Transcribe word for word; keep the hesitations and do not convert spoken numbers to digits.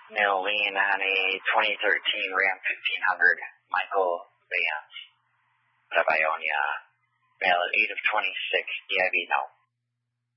Mill lean on a twenty thirteen Ram fifteen hundred, Michael Vance, out of Ionia, male at eight of twenty-six, D I V no.